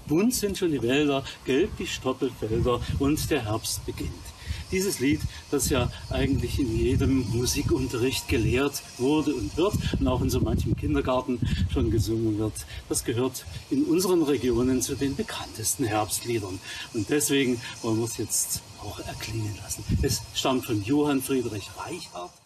bunt sind schon die Wälder, gelb die Stoppelfelder und der Herbst beginnt. Dieses Lied, das ja eigentlich in jedem Musikunterricht gelehrt wurde und wird und auch in so manchem Kindergarten schon gesungen wird, das gehört in unseren Regionen zu den bekanntesten Herbstliedern. Und deswegen wollen wir es jetzt auch erklingen lassen. Es stammt von Johann Friedrich Reichardt.